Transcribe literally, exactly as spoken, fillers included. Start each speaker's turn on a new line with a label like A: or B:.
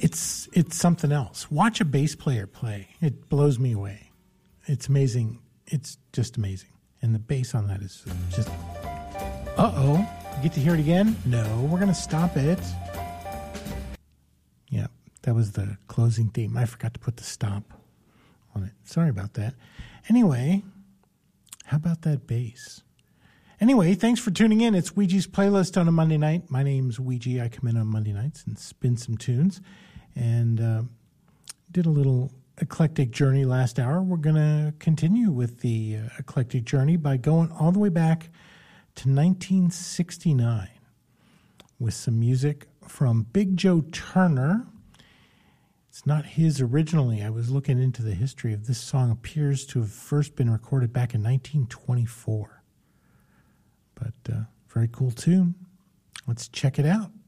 A: it's it's something else. Watch a bass player play. It blows me away. It's amazing. It's just amazing. And the bass on that is just... Uh-oh. Get to hear it again? No, we're going to stop it. Yeah, that was the closing theme. I forgot to put the stop on it. Sorry about that. Anyway, how about that bass? Anyway, thanks for tuning in. It's Ouija's Playlist on a Monday night. My name's Ouija. I come in on Monday nights and spin some tunes. And uh, did a little eclectic journey last hour. We're going to continue with the uh, eclectic journey by going all the way back to nineteen sixty-nine with some music from Big Joe Turner. It's not his originally. I was looking into the history of this song. Appears to have first been recorded back in nineteen twenty-four. But uh, very cool tune. Let's check it out.